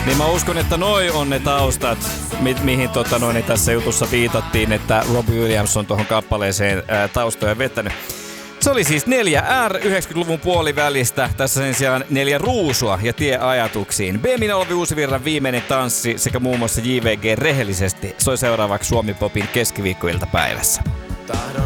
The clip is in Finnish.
Niin mä uskon, että noi on ne taustat, mihin tässä jutussa viitattiin, että Robbie Williams on tuohon kappaleeseen taustoja vetänyt. Se oli siis 4R 90-luvun puolivälistä, tässä sen sijaan 4 ruusua ja tie ajatuksiin. B-minä Uusivirran viimeinen tanssi sekä muun muassa JVG Rehellisesti soi seuraavaksi Suomi Popin keskiviikkoiltapäivässä.